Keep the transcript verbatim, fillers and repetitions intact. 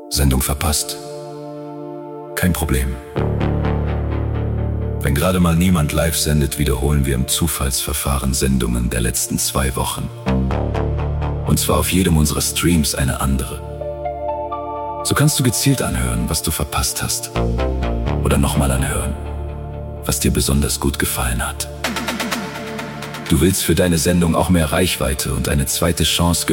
Sendung verpasst? Kein Problem. Wenn gerade mal niemand live sendet, wiederholen wir im Zufallsverfahren Sendungen der letzten zwei Wochen. Und zwar auf jedem unserer Streams eine andere. So kannst du gezielt anhören, was du verpasst hast. Oder nochmal anhören, was dir besonders gut gefallen hat. Du willst für deine Sendung auch mehr Reichweite und eine zweite Chance